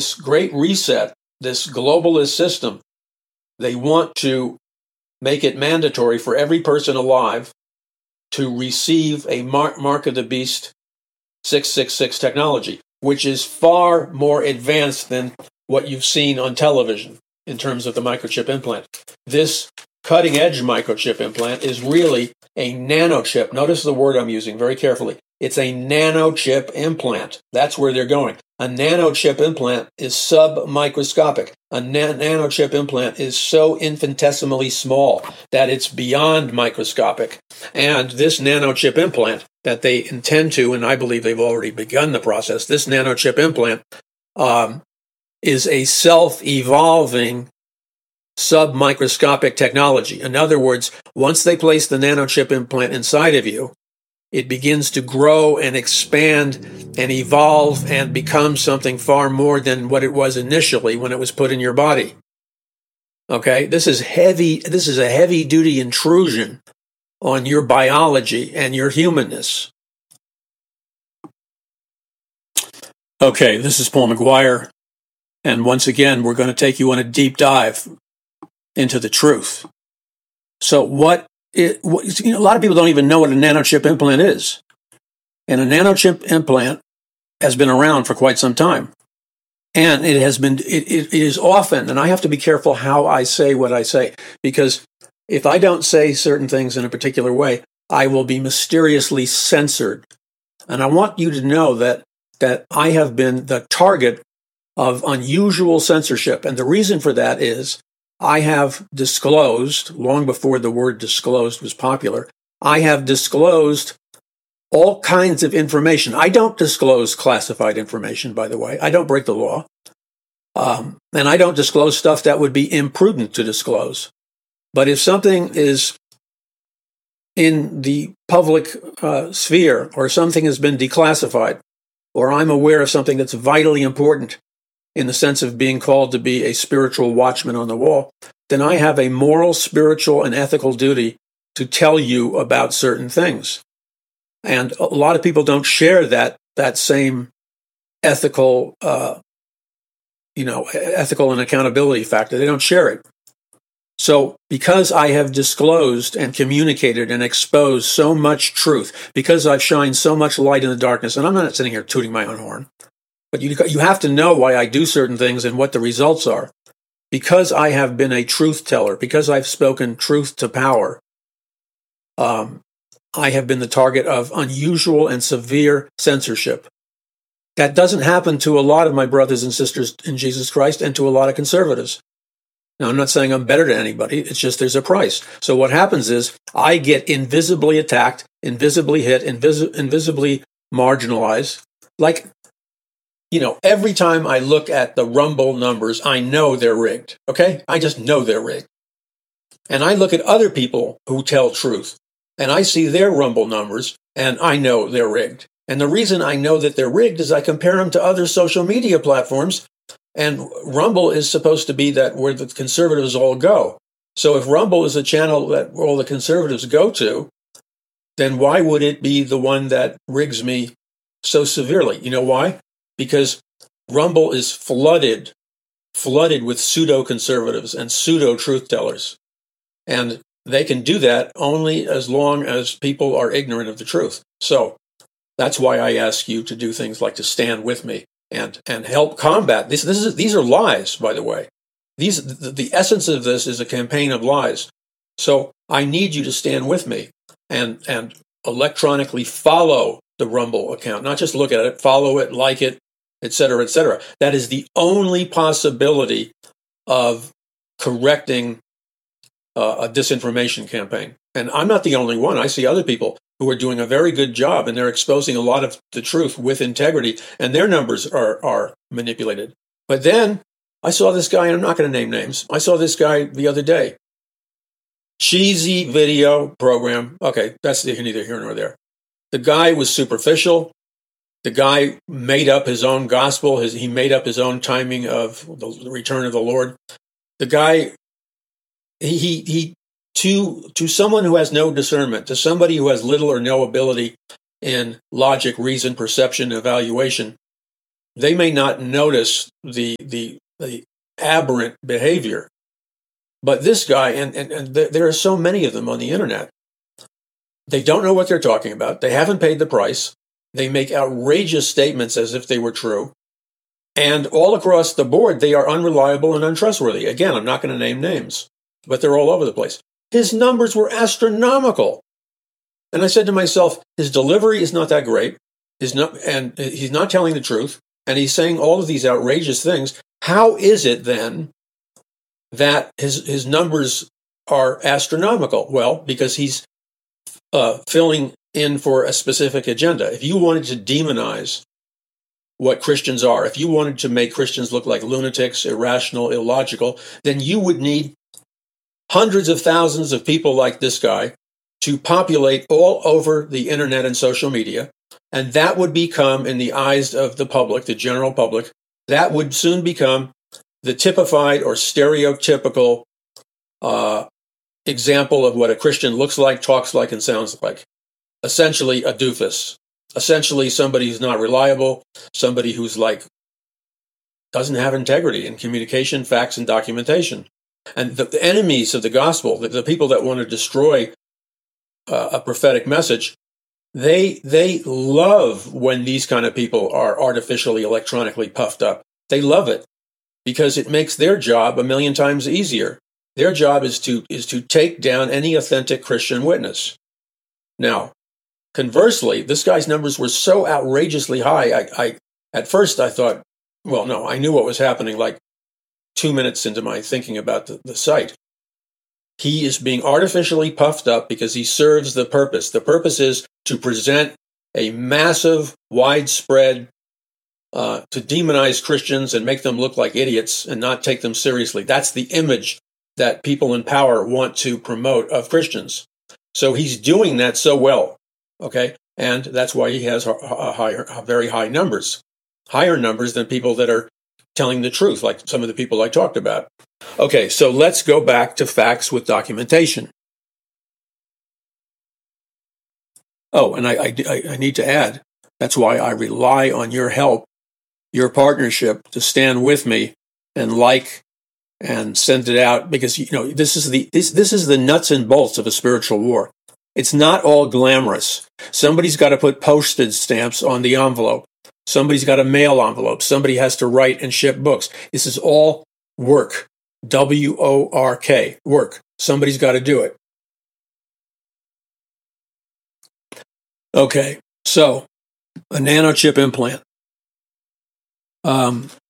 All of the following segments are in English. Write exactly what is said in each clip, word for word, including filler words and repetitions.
this great reset, this globalist system, they want to make it mandatory for every person alive to receive a mark, mark of the beast six six six technology, which is far more advanced than what you've seen on television in terms of the microchip implant. This cutting-edge microchip implant is really a nanochip. Notice the word I'm using very carefully. It's a nanochip implant. That's where they're going. A nanochip implant is submicroscopic. A na- nanochip implant is so infinitesimally small that it's beyond microscopic. And this nanochip implant that they intend to, and I believe they've already begun the process, this nanochip implant um, is a self-evolving submicroscopic technology. In other words, once they place the nanochip implant inside of you, it begins to grow and expand and evolve and become something far more than what it was initially when it was put in your body. Okay, this is heavy. This is a heavy-duty intrusion on your biology and your humanness. Okay, this is Paul McGuire, and once again, we're going to take you on a deep dive into the truth. So what It, you know, a lot of people don't even know what a nanochip implant is. And a nanochip implant has been around for quite some time. And it has been, it, it is often, and I have to be careful how I say what I say, because if I don't say certain things in a particular way, I will be mysteriously censored. And I want you to know that, that I have been the target of unusual censorship. And the reason for that is I have disclosed, long before the word disclosed was popular, I have disclosed all kinds of information. I don't disclose classified information, by the way. I don't break the law. Um, and I don't disclose stuff that would be imprudent to disclose. But if something is in the public uh, sphere, or something has been declassified, or I'm aware of something that's vitally important, in the sense of being called to be a spiritual watchman on the wall, then I have a moral, spiritual, and ethical duty to tell you about certain things. And a lot of people don't share that that same ethical, uh, you know, ethical and accountability factor. They don't share it. So because I have disclosed and communicated and exposed so much truth, because I've shined so much light in the darkness, and I'm not sitting here tooting my own horn, but you you have to know why I do certain things and what the results are. Because I have been a truth teller, because I've spoken truth to power, um, I have been the target of unusual and severe censorship. That doesn't happen to a lot of my brothers and sisters in Jesus Christ and to a lot of conservatives. Now, I'm not saying I'm better than anybody. It's just there's a price. So what happens is I get invisibly attacked, invisibly hit, invis- invisibly marginalized. Like, you know, every time I look at the Rumble numbers, I know they're rigged, okay? I just know they're rigged. And I look at other people who tell truth, and I see their Rumble numbers, and I know they're rigged. And the reason I know that they're rigged is I compare them to other social media platforms, and Rumble is supposed to be that where the conservatives all go. So if Rumble is a channel that all the conservatives go to, then why would it be the one that rigs me so severely? You know why? Because Rumble is flooded, flooded with pseudo-conservatives and pseudo-truth tellers. And they can do that only as long as people are ignorant of the truth. So that's why I ask you to do things like to stand with me and, and help combat this. This is, these are lies, by the way. These, the, the essence of this is a campaign of lies. So I need you to stand with me and, and electronically follow the Rumble account, not just look at it, follow it, like it, et cetera, et cetera. That is the only possibility of correcting uh, a disinformation campaign. And I'm not the only one. I see other people who are doing a very good job, and they're exposing a lot of the truth with integrity, and their numbers are, are manipulated. But then I saw this guy, and I'm not going to name names. I saw this guy the other day. Cheesy video program. Okay, that's neither here nor there. The guy was superficial. The guy made up his own gospel. His, he made up his own timing of the return of the Lord. The guy, he, he, he to, to someone who has no discernment, to somebody who has little or no ability in logic, reason, perception, evaluation, they may not notice the the, the aberrant behavior. But this guy, and, and, and there are so many of them on the internet, they don't know what they're talking about. They haven't paid the price. They make outrageous statements as if they were true. And all across the board, they are unreliable and untrustworthy. Again, I'm not going to name names, but they're all over the place. His numbers were astronomical. And I said to myself, his delivery is not that great. His no- and he's not telling the truth. And he's saying all of these outrageous things. How is it then that his, his numbers are astronomical? Well, because he's uh, filling in for a specific agenda. If you wanted to demonize what Christians are, if you wanted to make Christians look like lunatics, irrational, illogical, then you would need hundreds of thousands of people like this guy to populate all over the internet and social media. And that would become, in the eyes of the public, the general public, that would soon become the typified or stereotypical uh, example of what a Christian looks like, talks like, and sounds like. Essentially a doofus. Essentially somebody who's not reliable, somebody who's like, doesn't have integrity in communication, facts, and documentation. And the, the enemies of the gospel, the, the people that want to destroy uh, a prophetic message, they they love when these kind of people are artificially, electronically puffed up. They love it because it makes their job a million times easier. Their job is to is to take down any authentic Christian witness. Now, conversely, this guy's numbers were so outrageously high. I, I at first I thought, well, no, I knew what was happening like two minutes into my thinking about the, the site. He is being artificially puffed up because he serves the purpose. The purpose is to present a massive, widespread, uh, to demonize Christians and make them look like idiots and not take them seriously. That's the image that people in power want to promote of Christians. So he's doing that so well, okay? And that's why he has a higher, very high numbers, higher numbers than people that are telling the truth, like some of the people I talked about. Okay, so let's go back to facts with documentation. Oh, and I, I, I need to add, that's why I rely on your help, your partnership to stand with me and like and send it out, because you know this is the this this is the nuts and bolts of a spiritual war. It's not all glamorous. Somebody's got to put postage stamps on the envelope. Somebody's got to mail envelopes. Somebody has to write and ship books. This is all work. W O R K, work. Somebody's got to do it. Okay, so a nanochip implant. Um,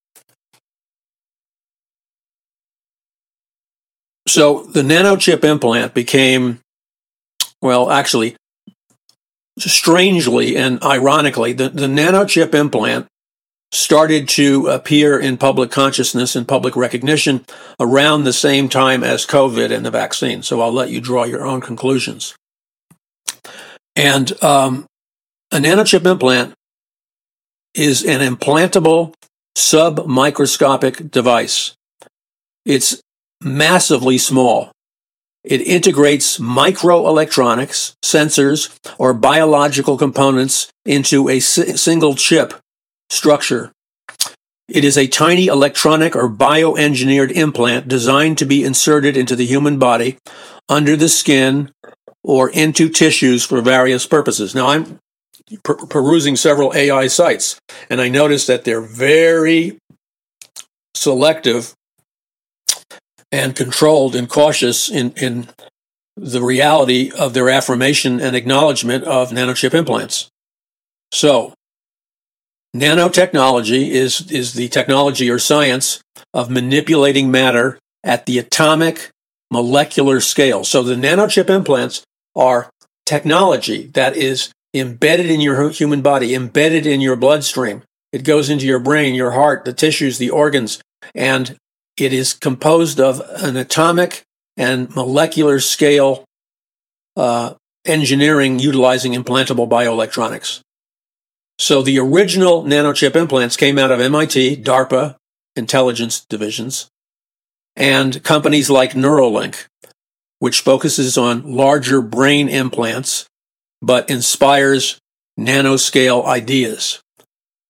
so the nanochip implant became, well, actually, strangely and ironically, the, the nanochip implant started to appear in public consciousness and public recognition around the same time as COVID and the vaccine. So I'll let you draw your own conclusions. And um, a nanochip implant is an implantable submicroscopic device. It's massively small. It integrates microelectronics, sensors, or biological components into a si- single chip structure. It is a tiny electronic or bioengineered implant designed to be inserted into the human body, under the skin, or into tissues for various purposes. Now, I'm per- perusing several A I sites, and I noticed that they're very selective and controlled and cautious in, in the reality of their affirmation and acknowledgement of nanochip implants. So, nanotechnology is, is the technology or science of manipulating matter at the atomic molecular scale. So the nanochip implants are technology that is embedded in your human body, embedded in your bloodstream. It goes into your brain, your heart, the tissues, the organs, and it is composed of an atomic and molecular scale uh, engineering utilizing implantable bioelectronics. So the original nanochip implants came out of M I T, DARPA, intelligence divisions, and companies like Neuralink, which focuses on larger brain implants, but inspires nanoscale ideas.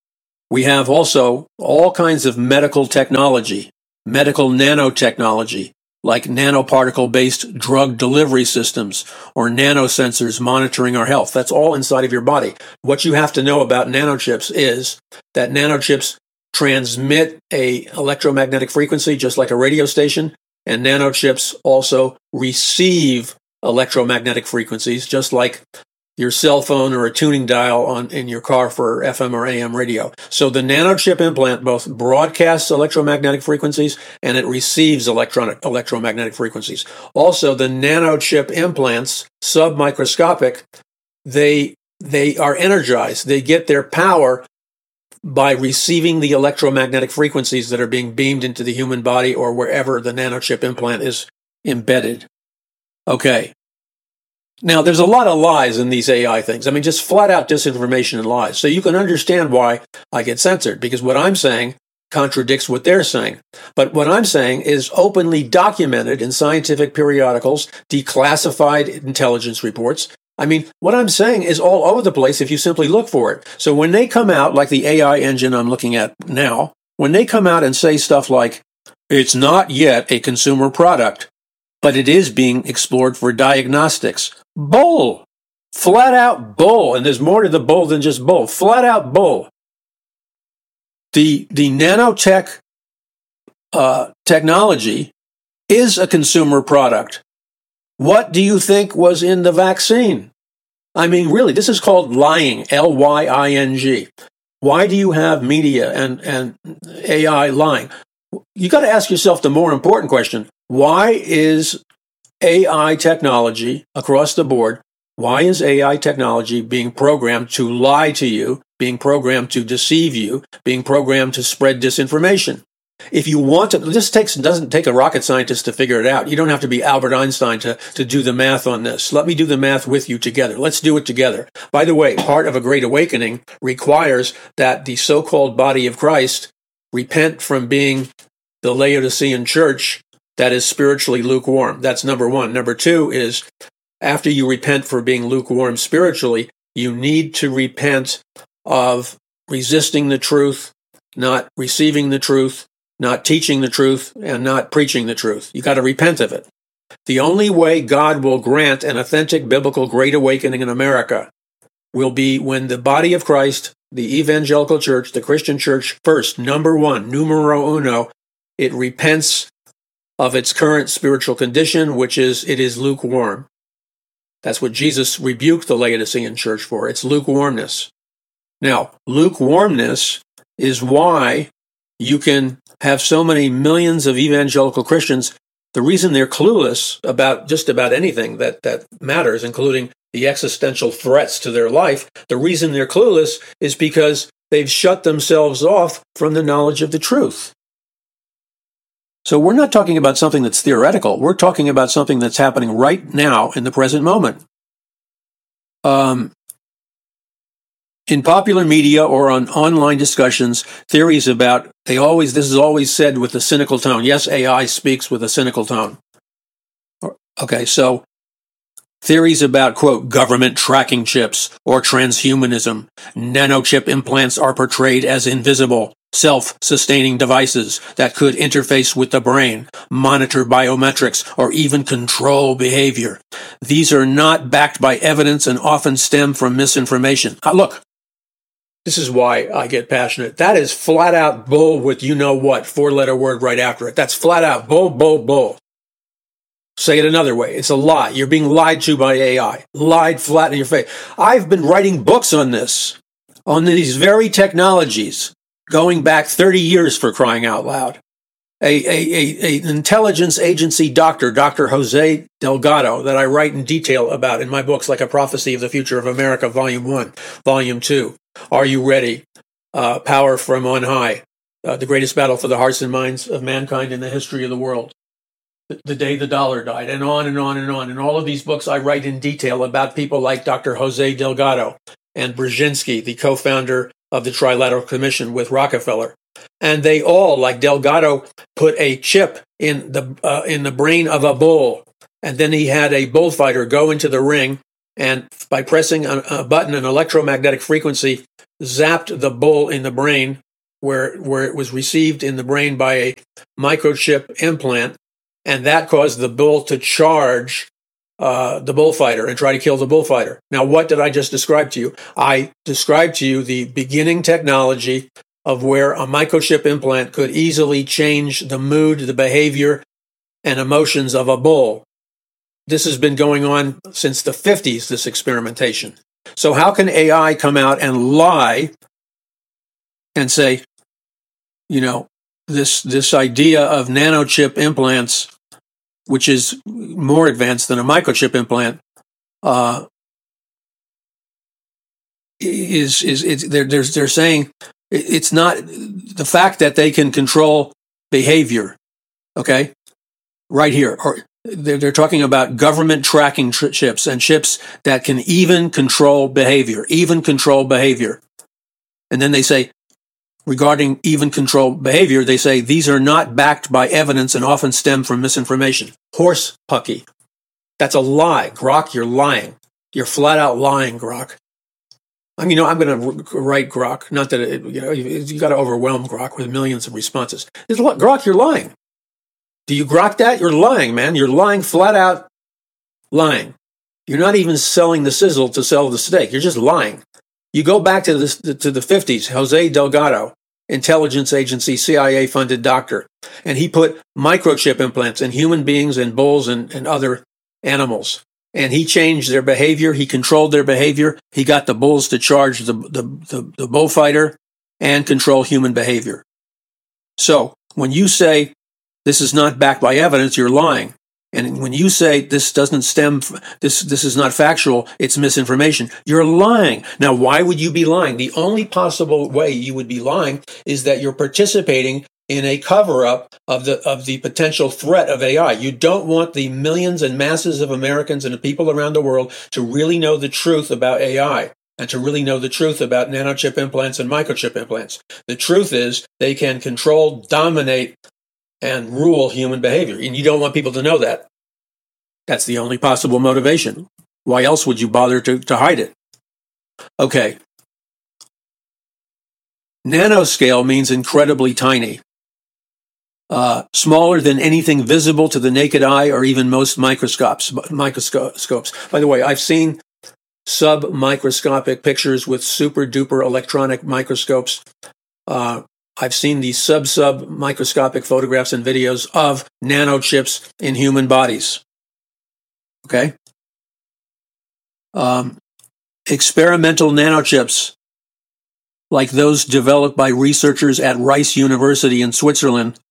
We have also all kinds of medical technology, medical nanotechnology, like nanoparticle-based drug delivery systems or nanosensors monitoring our health. That's all inside of your body. What you have to know about nanochips is that nanochips transmit a electromagnetic frequency just like a radio station, and nanochips also receive electromagnetic frequencies just like your cell phone or a tuning dial on in your car for F M or A M radio. So the nanochip implant both broadcasts electromagnetic frequencies and it receives electronic electromagnetic frequencies. Also, the nanochip implants, submicroscopic, they they are energized. They get their power by receiving the electromagnetic frequencies that are being beamed into the human body or wherever the nanochip implant is embedded. Okay. Now, there's a lot of lies in these A I things. I mean, just flat out disinformation and lies. So you can understand why I get censored, because what I'm saying contradicts what they're saying. But what I'm saying is openly documented in scientific periodicals, declassified intelligence reports. I mean, what I'm saying is all over the place if you simply look for it. So when they come out, like the A I engine I'm looking at now, when they come out and say stuff like, it's not yet a consumer product, but it is being explored for diagnostics. Bull. Flat out bull. And there's more to the bull than just bull. Flat out bull. The, the nanotech uh, technology is a consumer product. What do you think was in the vaccine? I mean, really, this is called lying, L Y I N G. Why do you have media and, and A I lying? You got to ask yourself the more important question. Why is A I technology across the board, why is A I technology being programmed to lie to you, being programmed to deceive you, being programmed to spread disinformation? If you want to, this takes doesn't take a rocket scientist to figure it out. You don't have to be Albert Einstein to, to do the math on this. Let me do the math with you together. Let's do it together. By the way, part of a great awakening requires that the so-called body of Christ repent from being the Laodicean church that is spiritually lukewarm. That's number one. Number two is, after you repent for being lukewarm spiritually, you need to repent of resisting the truth, not receiving the truth, not teaching the truth, and not preaching the truth. You got to repent of it. The only way God will grant an authentic biblical great awakening in America will be when the body of Christ, the evangelical church, the Christian church, first, number one, numero uno, it repents of its current spiritual condition, which is it is lukewarm. That's what Jesus rebuked the Laodicean church for. It's lukewarmness. Now, lukewarmness is why you can have so many millions of evangelical Christians. The reason they're clueless about just about anything that, that matters, including the existential threats to their life, the reason they're clueless is because they've shut themselves off from the knowledge of the truth. So we're not talking about something that's theoretical. We're talking about something that's happening right now in the present moment. Um, in popular media or on online discussions, theories about, they always, this is always said with a cynical tone. Yes, A I speaks with a cynical tone. Okay, so theories about, quote, government tracking chips or transhumanism. Nanochip implants are portrayed as invisible, self-sustaining devices that could interface with the brain, monitor biometrics, or even control behavior. These are not backed by evidence and often stem from misinformation. Uh, look, this is why I get passionate. That is flat out bull with you know what, four-letter word right after it. That's flat out bull, bull, bull. Say it another way. It's a lie. You're being lied to by A I. Lied flat in your face. I've been writing books on this, on these very technologies, going back thirty years, for crying out loud. A, a, a, an intelligence agency doctor, Doctor Jose Delgado, that I write in detail about in my books, like A Prophecy of the Future of America, Volume one, Volume two. Are You Ready? Uh, Power from On High. Uh, the Greatest Battle for the Hearts and Minds of Mankind in the History of the World. The, the Day the Dollar Died, and on and on and on. In all of these books, I write in detail about people like Doctor Jose Delgado and Brzezinski, the co-founder of the Trilateral Commission with Rockefeller. And they all, like Delgado, put a chip in the uh, in the brain of a bull. And then he had a bullfighter go into the ring and by pressing a, a button, an electromagnetic frequency zapped the bull in the brain where, where it was received in the brain by a microchip implant, and that caused the bull to charge uh, the bullfighter and try to kill the bullfighter. Now, what did I just describe to you? I described to you the beginning technology of where a microchip implant could easily change the mood, the behavior, and emotions of a bull. This has been going on since the fifties, this experimentation. So how can A I come out and lie and say, you know, this this idea of nanochip implants, which is more advanced than a microchip implant, uh, is is it's they're they're they're saying it's not the fact that they can control behavior. Okay, right here, or they're they're talking about government tracking tri- chips and chips that can even control behavior, even control behavior, and then they say, regarding even control behavior, they say these are not backed by evidence and often stem from misinformation. Horse pucky. That's a lie. Grok, you're lying. You're flat out lying, Grok. I mean, you know, I'm going to write Grok. Not that, it, you know, you, you got to overwhelm Grok with millions of responses. It's, Grok, you're lying. Do you Grok that? You're lying, man. You're lying, flat out lying. You're not even selling the sizzle to sell the steak. You're just lying. You go back to the, to the fifties, Jose Delgado, intelligence agency, C I A-funded doctor, and he put microchip implants in human beings and bulls and, and other animals. And he changed their behavior. He controlled their behavior. He got the bulls to charge the, the, the, the bullfighter and control human behavior. So when you say this is not backed by evidence, you're lying. And when you say this doesn't stem, this this is not factual, it's misinformation, you're lying. Now, why would you be lying? The only possible way you would be lying is that you're participating in a cover-up of the of the potential threat of A I. You don't want the millions and masses of Americans and the people around the world to really know the truth about A I and to really know the truth about nanochip implants and microchip implants. The truth is they can control, dominate, and rule human behavior. And you don't want people to know that. That's the only possible motivation. Why else would you bother to, to hide it? Okay. Nanoscale means incredibly tiny. Uh, smaller than anything visible to the naked eye or even most microscopes. Microscopes. By the way, I've seen sub-microscopic pictures with super-duper electronic microscopes. Uh, I've seen these sub-sub microscopic photographs and videos of nanochips in human bodies. Okay? Um, experimental nanochips, like those developed by researchers at Rice University in Switzerland,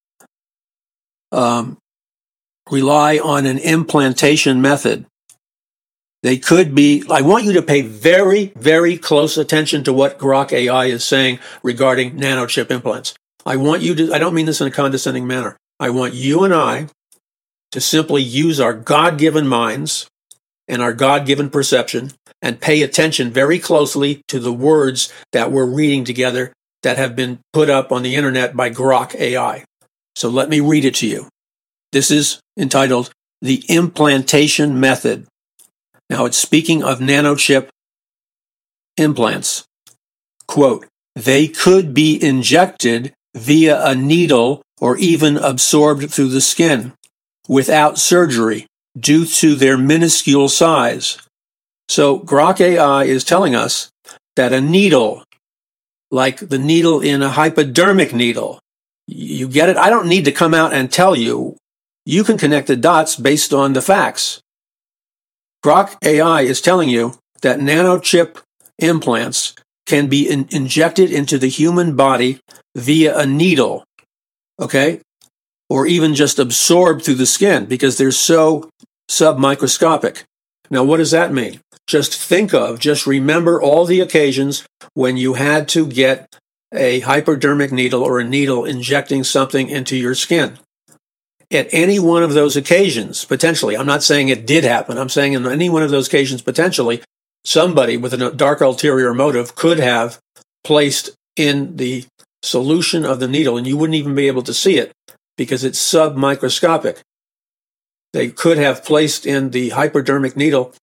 um, rely on an implantation method. They could be, I want you to pay very, very close attention to what Grok A I is saying regarding nanochip implants. I want you to, I don't mean this in a condescending manner. I want you and I to simply use our God-given minds and our God-given perception and pay attention very closely to the words that we're reading together that have been put up on the internet by Grok A I. So let me read it to you. This is entitled The Implantation Method. Now, it's speaking of nanochip implants. Quote, they could be injected via a needle or even absorbed through the skin without surgery due to their minuscule size. So Grok A I is telling us that a needle, like the needle in a hypodermic needle, you get it? I don't need to come out and tell you. You can connect the dots based on the facts. Grok A I is telling you that nanochip implants can be in- injected into the human body via a needle, okay? Or even just absorbed through the skin because they're so submicroscopic. Now, what does that mean? Just think of, just remember all the occasions when you had to get a hypodermic needle or a needle injecting something into your skin. At any one of those occasions, potentially, I'm not saying it did happen, I'm saying in any one of those occasions, potentially, somebody with a dark ulterior motive could have placed in the solution of the needle, and you wouldn't even be able to see it because it's submicroscopic. They could have placed in the hypodermic needle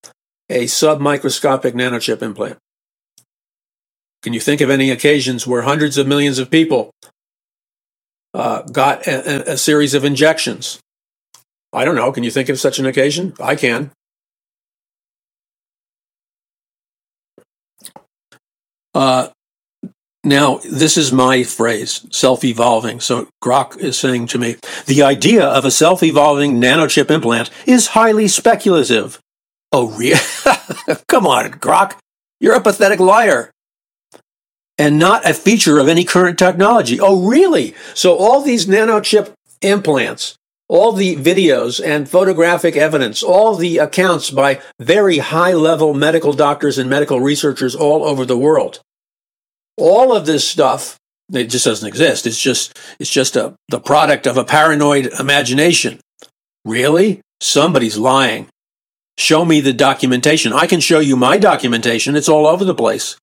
a submicroscopic nanochip implant? Can you think of any occasions where hundreds of millions of people uh, got a, a series of injections? I don't know. Can you think of such an occasion? I can. Uh, now, this is my phrase, self-evolving. So Grok is saying to me, the idea of a self-evolving nanochip implant is highly speculative. Oh, really? Come on, Grok. You're a pathetic liar. And not a feature of any current technology. Oh, really? So all these nanochip implants, all the videos and photographic evidence, all the accounts by very high-level medical doctors and medical researchers all over the world, all of this stuff, it just doesn't exist. It's just it's just a the product of a paranoid imagination. Really? Somebody's lying. Show me the documentation. I can show you my documentation. It's all over the place.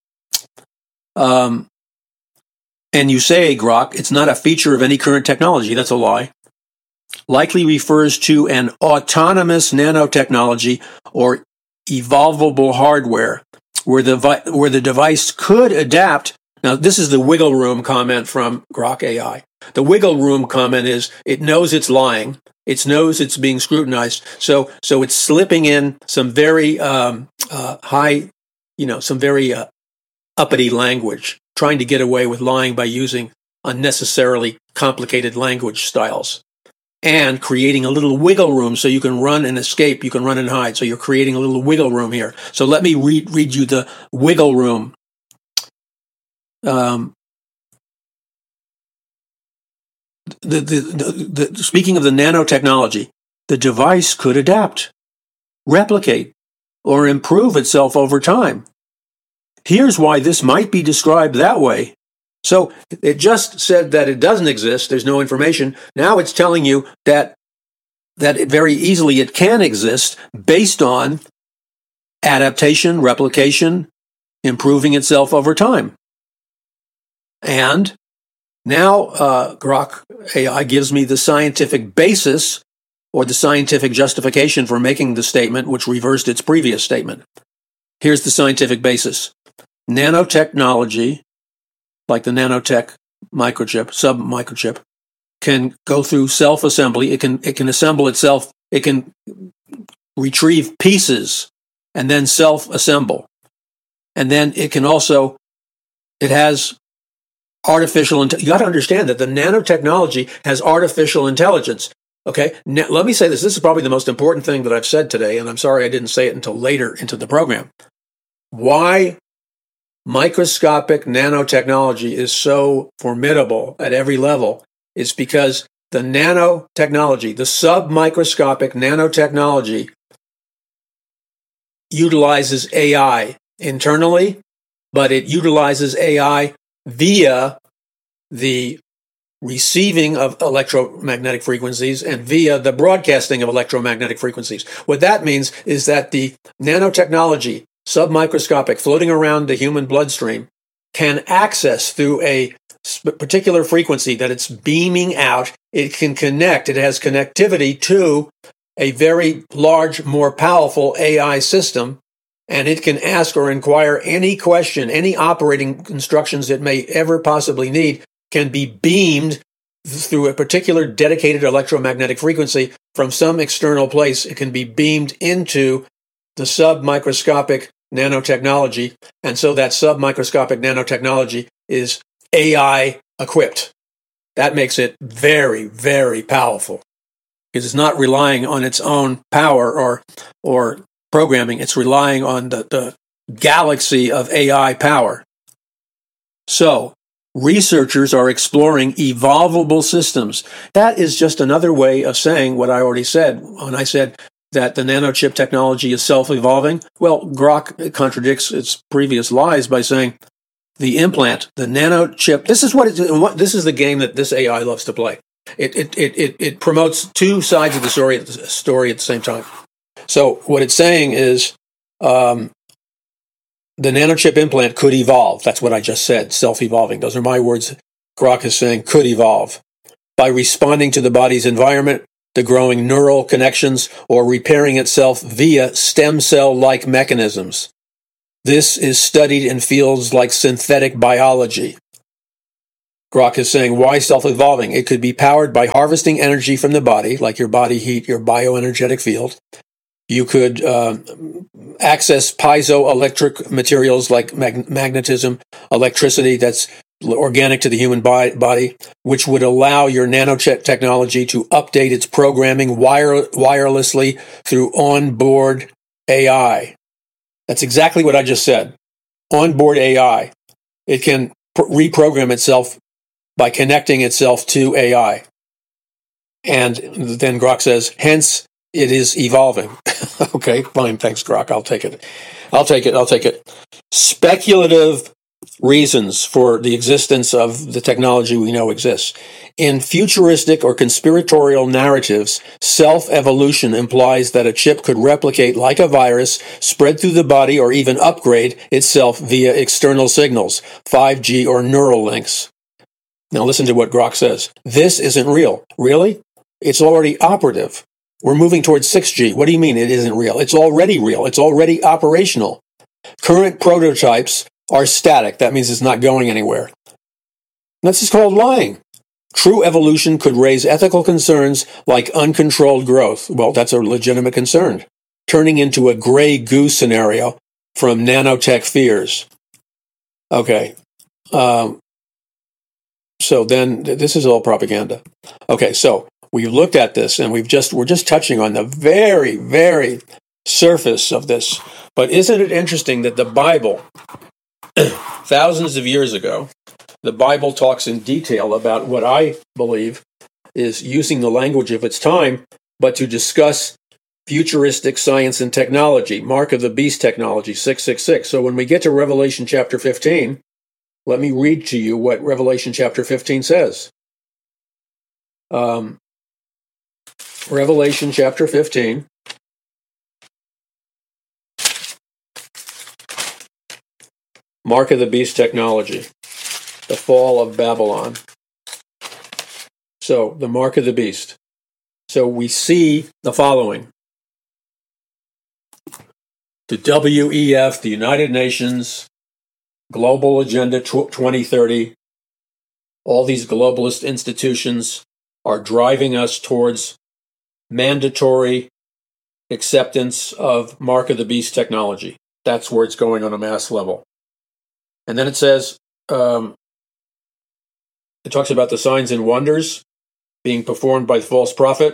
Um, and you say, Grok, it's not a feature of any current technology. That's a lie. Likely refers to an autonomous nanotechnology or evolvable hardware where the vi- where the device could adapt. Now, this is the wiggle room comment from Grok A I. The wiggle room comment is it knows it's lying. It knows it's being scrutinized. So, so it's slipping in some very um, uh, high, you know, some very uh, uppity language, trying to get away with lying by using unnecessarily complicated language styles and creating a little wiggle room so you can run and escape, you can run and hide. So you're creating a little wiggle room here. So let me read, read you the wiggle room. Um, the, the, the, the, speaking of the nanotechnology, the device could adapt, replicate, or improve itself over time. Here's why this might be described that way. So it just said that it doesn't exist. There's no information. Now it's telling you that that it very easily it can exist based on adaptation, replication, improving itself over time. And now uh, Grok A I gives me the scientific basis or the scientific justification for making the statement, which reversed its previous statement. Here's the scientific basis. Nanotechnology, like the nanotech microchip, sub-microchip, can go through self-assembly. It can it can assemble itself. It can retrieve pieces and then self-assemble. And then it can also, it has artificial, you got to understand that the nanotechnology has artificial intelligence. Okay, now, let me say this. This is probably the most important thing that I've said today, and I'm sorry I didn't say it until later into the program. Why microscopic nanotechnology is so formidable at every level is because the nanotechnology, the submicroscopic nanotechnology, utilizes A I internally, but it utilizes A I via the receiving of electromagnetic frequencies and via the broadcasting of electromagnetic frequencies. What that means is that the nanotechnology, submicroscopic, floating around the human bloodstream, can access through a particular frequency that it's beaming out. It can connect. It has connectivity to a very large, more powerful A I system, and it can ask or inquire any question, any operating instructions it may ever possibly need can be beamed through a particular dedicated electromagnetic frequency from some external place. It can be beamed into the submicroscopic nanotechnology, and so that submicroscopic nanotechnology is A I equipped. That makes it very, very powerful because it's not relying on its own power or or programming. It's relying on the, the galaxy of A I power. So researchers are exploring evolvable systems. That is just another way of saying what I already said when I said that the nanochip technology is self-evolving. Well, Grok contradicts its previous lies by saying the implant, the nanochip, this is what it, this is the game that this A I loves to play. It it it it, it promotes two sides of the story, story at the same time. So what it's saying is um, the nanochip implant could evolve. That's what I just said, self-evolving. Those are my words. Grok is saying could evolve by responding to the body's environment, the growing neural connections, or repairing itself via stem cell-like mechanisms. This is studied in fields like synthetic biology. Grok is saying, why self-evolving? It could be powered by harvesting energy from the body, like your body heat, your bioenergetic field. You could uh, access piezoelectric materials like mag- magnetism, electricity that's organic to the human bi- body, which would allow your nanotechnology to update its programming wire- wirelessly through onboard A I. That's exactly what I just said. Onboard A I. It can pr- reprogram itself by connecting itself to A I. And then Grok says, hence, it is evolving. Okay, fine, thanks, Grok. I'll take it. I'll take it. I'll take it. Speculative reasons for the existence of the technology we know exists. In futuristic or conspiratorial narratives, self-evolution implies that a chip could replicate like a virus, spread through the body, or even upgrade itself via external signals, five G or neural links. Now listen to what Grok says. This isn't real. Really? It's already operative. We're moving towards six G. What do you mean it isn't real? It's already real. It's already operational. Current prototypes are static. That means it's not going anywhere. This is called lying. True evolution could raise ethical concerns like uncontrolled growth. Well, that's a legitimate concern, turning into a gray goo scenario from nanotech fears. Okay. Um, so then this is all propaganda. Okay, so we've looked at this and we've just, we're just touching on the very, very surface of this. But isn't it interesting that the Bible, thousands of years ago, the Bible talks in detail about what I believe is using the language of its time, but to discuss futuristic science and technology, mark of the beast technology, six six six. So when we get to Revelation chapter fifteen, let me read to you what Revelation chapter fifteen says. Um, Revelation chapter fifteen. Mark of the beast technology. The fall of Babylon. So, the mark of the beast. So we see the following. The W E F, the United Nations, Global Agenda twenty thirty, all these globalist institutions are driving us towards mandatory acceptance of mark of the beast technology. That's where it's going on a mass level. And then it says, um, it talks about the signs and wonders being performed by the false prophet.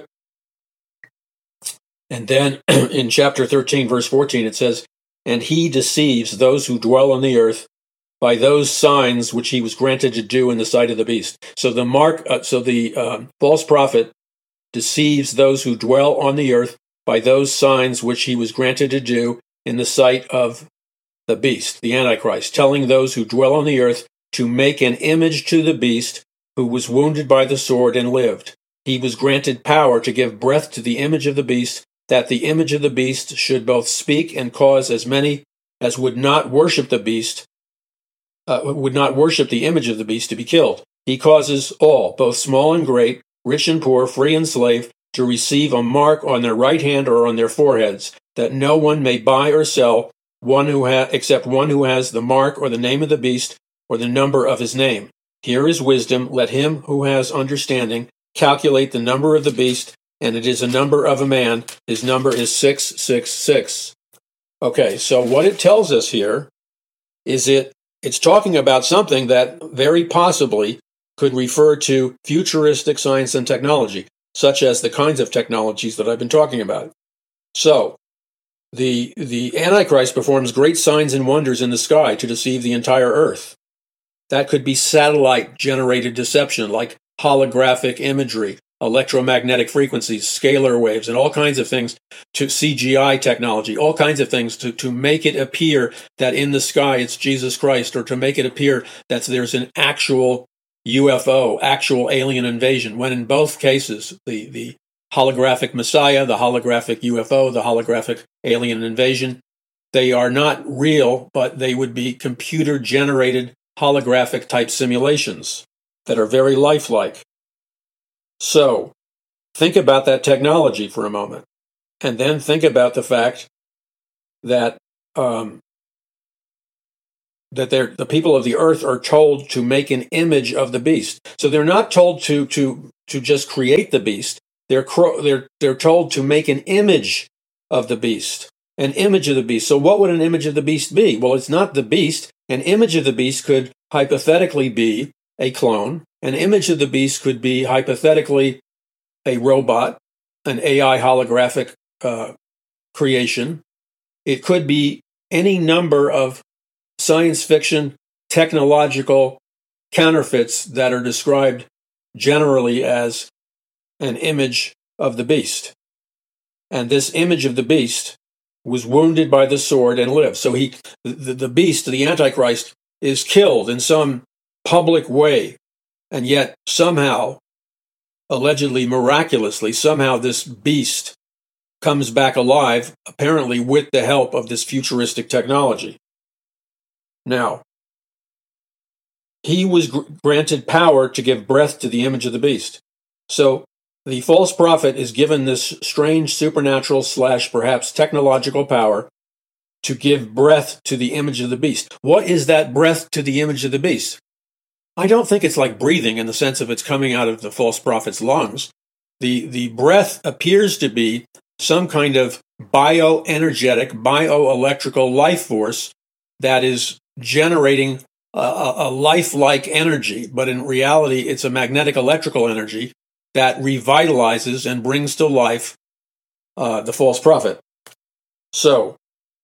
And then in chapter thirteen, verse fourteen, it says, and he deceives those who dwell on the earth by those signs which he was granted to do in the sight of the beast. So the mark, uh, so the uh, false prophet deceives those who dwell on the earth by those signs which he was granted to do in the sight of the beast, the Antichrist, telling those who dwell on the earth to make an image to the beast who was wounded by the sword and lived. He was granted power to give breath to the image of the beast, that the image of the beast should both speak and cause as many as would not worship the beast, uh, would not worship the image of the beast to be killed. He causes all, both small and great, rich and poor, free and slave, to receive a mark on their right hand or on their foreheads, that no one may buy or sell one who ha- except one who has the mark or the name of the beast or the number of his name. Here is wisdom. Let him who has understanding calculate the number of the beast, and it is a number of a man. His number is six six six. Okay, so what it tells us here is it it's talking about something that very possibly could refer to futuristic science and technology, such as the kinds of technologies that I've been talking about. So, the the Antichrist performs great signs and wonders in the sky to deceive the entire earth. That could be satellite-generated deception, like holographic imagery, electromagnetic frequencies, scalar waves, and all kinds of things, to C G I technology, all kinds of things to, to make it appear that in the sky it's Jesus Christ, or to make it appear that there's an actual U F O, actual alien invasion, when in both cases, the, the holographic Messiah, the holographic U F O, the holographic alien invasion, they are not real, but they would be computer-generated holographic type simulations that are very lifelike. So, think about that technology for a moment, and then think about the fact that um, that they're, the people of the earth are told to make an image of the beast. So they're not told to to to just create the beast. They're cro- they're they're told to make an image of the beast, an image of the beast. So what would an image of the beast be? Well, it's not the beast. An image of the beast could hypothetically be a clone. An image of the beast could be hypothetically a robot, an A I holographic uh, creation. It could be any number of science fiction technological counterfeits that are described generally as an image of the beast. And this image of the beast was wounded by the sword and lived. So he, the, the beast, the Antichrist, is killed in some public way. And yet somehow, allegedly miraculously, somehow this beast comes back alive, apparently with the help of this futuristic technology. Now, he was gr- granted power to give breath to the image of the beast. So the false prophet is given this strange supernatural slash perhaps technological power to give breath to the image of the beast. What is that breath to the image of the beast? I don't think it's like breathing in the sense of it's coming out of the false prophet's lungs. The, the breath appears to be some kind of bioenergetic, bioelectrical life force that is generating a, a lifelike energy, but in reality, it's a magnetic electrical energy that revitalizes and brings to life uh, the false prophet. So,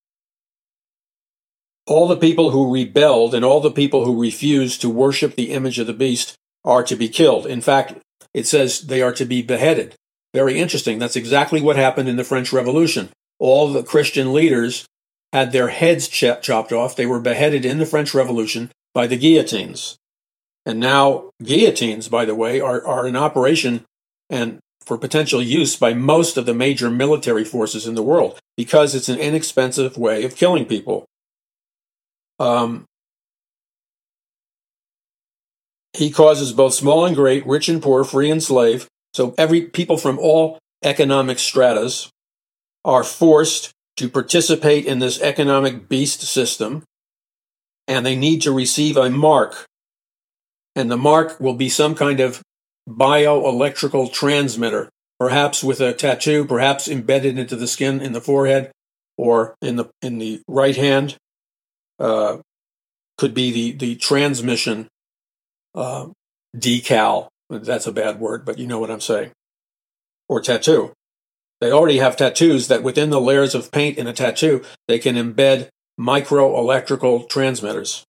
all the people who rebelled and all the people who refused to worship the image of the beast are to be killed. In fact, it says they are to be beheaded. Very interesting. That's exactly what happened in the French Revolution. All the Christian leaders had their heads ch- chopped off. They were beheaded in the French Revolution by the guillotines. And now guillotines, by the way, are, are in operation and for potential use by most of the major military forces in the world because it's an inexpensive way of killing people. Um, he causes both small and great, rich and poor, free and slave. So every people from all economic stratas are forced to participate in this economic beast system, and they need to receive a mark. And the mark will be some kind of bioelectrical transmitter, perhaps with a tattoo, perhaps embedded into the skin in the forehead or in the in the right hand. Uh, could be the, the transmission uh, decal. That's a bad word, but you know what I'm saying. Or tattoo. They already have tattoos that within the layers of paint in a tattoo, they can embed microelectrical transmitters.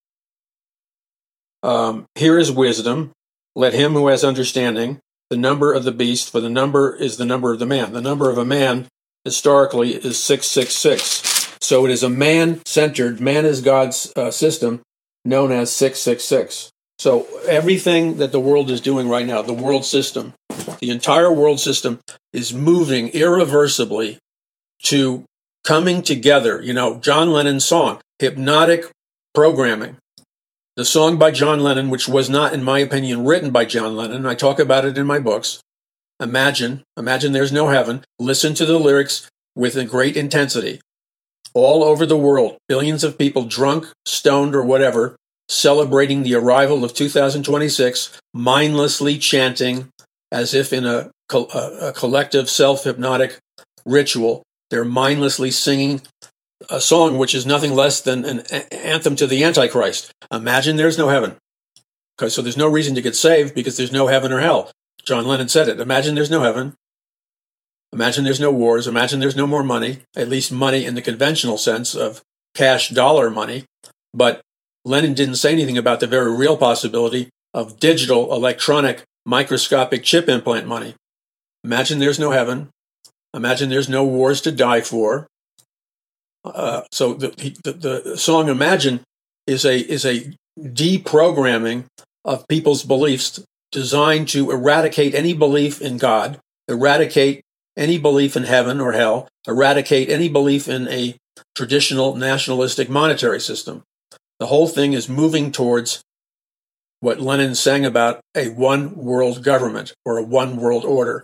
Um, here is wisdom. Let him who has understanding, the number of the beast, for the number is the number of the man. The number of a man, historically, is six six six. So it is a man-centered, man is God's uh, system, known as six six six. So everything that the world is doing right now, the world system, the entire world system is moving irreversibly to coming together. You know, John Lennon's song, Hypnotic Programming. The song by John Lennon, which was not, in my opinion, written by John Lennon. I talk about it in my books. Imagine, imagine there's no heaven. Listen to the lyrics with a great intensity. All over the world, billions of people drunk, stoned, or whatever, celebrating the arrival of two thousand twenty-six, mindlessly chanting as if in a, a, a collective self-hypnotic ritual. They're mindlessly singing a song which is nothing less than an anthem to the Antichrist. Imagine there's no heaven. Okay, so there's no reason to get saved because there's no heaven or hell. John Lennon said it. Imagine there's no heaven. Imagine there's no wars. Imagine there's no more money, at least money in the conventional sense of cash dollar money. But Lennon didn't say anything about the very real possibility of digital, electronic, microscopic chip implant money. Imagine there's no heaven. Imagine there's no wars to die for. Uh, so the, the the song "Imagine" is a is a deprogramming of people's beliefs, designed to eradicate any belief in God, eradicate any belief in heaven or hell, eradicate any belief in a traditional nationalistic monetary system. The whole thing is moving towards what Lenin sang about, a one world government or a one world order.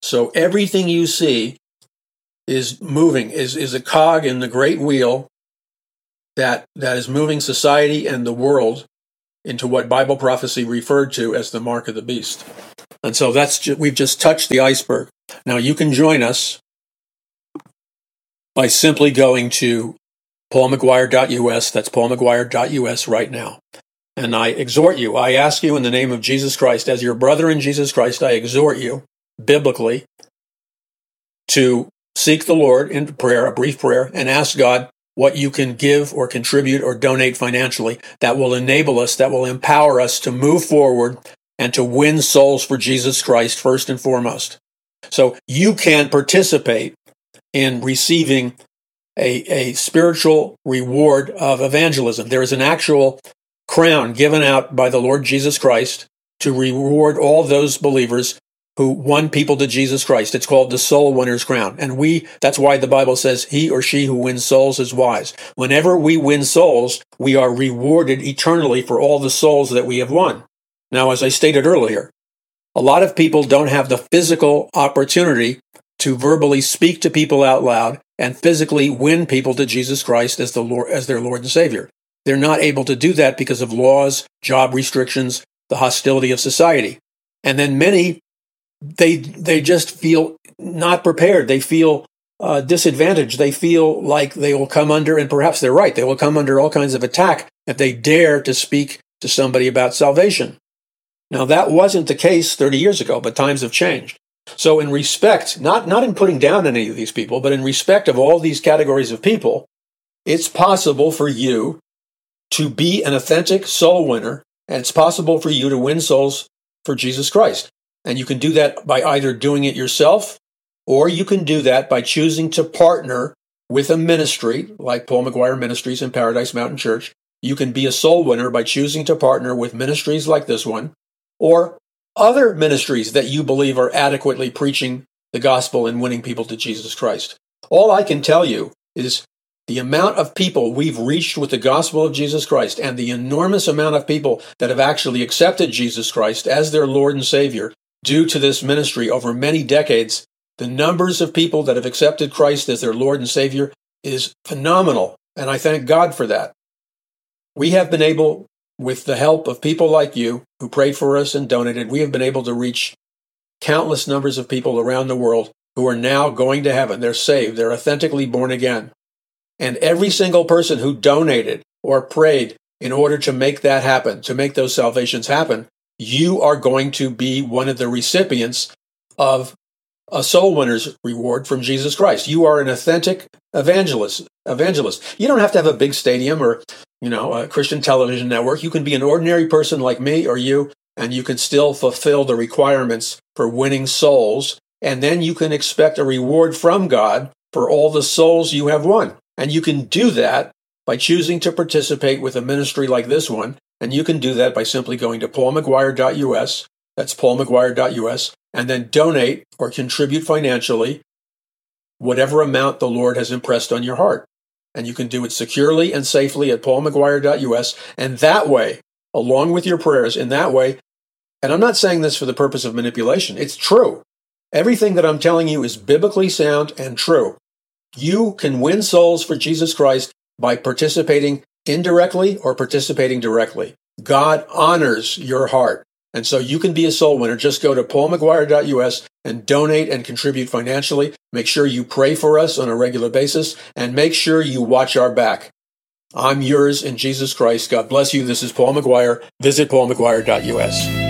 So everything you see is moving, is, is a cog in the great wheel that, that is moving society and the world into what Bible prophecy referred to as the mark of the beast. And so that's ju- we've just touched the iceberg. Now you can join us by simply going to paul mcguire dot u s. That's paul mcguire dot u s right now. And I exhort you, I ask you in the name of Jesus Christ, as your brother in Jesus Christ, I exhort you biblically to seek the Lord in prayer, a brief prayer, and ask God what you can give or contribute or donate financially that will enable us, that will empower us to move forward and to win souls for Jesus Christ first and foremost. So you can participate in receiving a, a spiritual reward of evangelism. There is an actual crown given out by the Lord Jesus Christ to reward all those believers who won people to Jesus Christ. It's called the soul winner's crown. And we, that's why the Bible says he or she who wins souls is wise. Whenever we win souls, we are rewarded eternally for all the souls that we have won. Now, as I stated earlier, a lot of people don't have the physical opportunity to verbally speak to people out loud and physically win people to Jesus Christ as the Lord, as their Lord and Savior. They're not able to do that because of laws, job restrictions, the hostility of society. And then many, they they just feel not prepared. They feel uh, disadvantaged. They feel like they will come under, and perhaps they're right, they will come under all kinds of attack if they dare to speak to somebody about salvation. Now, that wasn't the case thirty years ago, but times have changed. So in respect, not, not in putting down any of these people, but in respect of all these categories of people, it's possible for you to be an authentic soul winner, and it's possible for you to win souls for Jesus Christ. And you can do that by either doing it yourself, or you can do that by choosing to partner with a ministry like Paul McGuire Ministries and Paradise Mountain Church. You can be a soul winner by choosing to partner with ministries like this one, or other ministries that you believe are adequately preaching the gospel and winning people to Jesus Christ. All I can tell you is the amount of people we've reached with the gospel of Jesus Christ and the enormous amount of people that have actually accepted Jesus Christ as their Lord and Savior due to this ministry over many decades. The numbers of people that have accepted Christ as their Lord and Savior is phenomenal, and I thank God for that. We have been able, with the help of people like you who prayed for us and donated, we have been able to reach countless numbers of people around the world who are now going to heaven. They're saved. They're authentically born again. And every single person who donated or prayed in order to make that happen, to make those salvations happen, you are going to be one of the recipients of a soul winner's reward from Jesus Christ. You are an authentic evangelist. Evangelist. You don't have to have a big stadium or, you know, a Christian television network. You can be an ordinary person like me or you, and you can still fulfill the requirements for winning souls. And then you can expect a reward from God for all the souls you have won. And you can do that by choosing to participate with a ministry like this one. And you can do that by simply going to paul mcguire dot u s. That's paul mcguire dot u s. And then donate or contribute financially whatever amount the Lord has impressed on your heart. And you can do it securely and safely at paul mcguire dot u s. And that way, along with your prayers, in that way, and I'm not saying this for the purpose of manipulation, it's true. Everything that I'm telling you is biblically sound and true. You can win souls for Jesus Christ by participating indirectly or participating directly. God honors your heart. And so you can be a soul winner. Just go to paul mcguire dot u s and donate and contribute financially. Make sure you pray for us on a regular basis, and make sure you watch our back. I'm yours in Jesus Christ. God bless you. This is Paul McGuire. Visit paul mcguire dot u s.